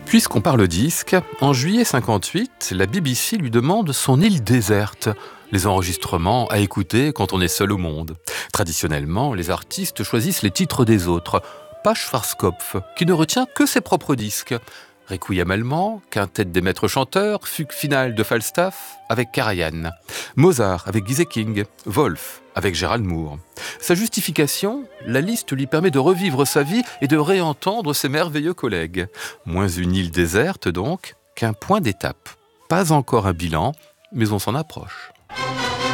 Puisqu'on parle disque, en juillet 58, la BBC lui demande son île déserte, les enregistrements à écouter quand on est seul au monde. Traditionnellement, les artistes choisissent les titres des autres. Pas Schwarzkopf, qui ne retient que ses propres disques. Requiem allemand, quintette des maîtres chanteurs, fugue finale de Falstaff avec Karajan. Mozart avec Gieseking, Wolf avec Gérald Moore. Sa justification, la liste lui permet de revivre sa vie et de réentendre ses merveilleux collègues. Moins une île déserte donc qu'un point d'étape. Pas encore un bilan, mais on s'en approche.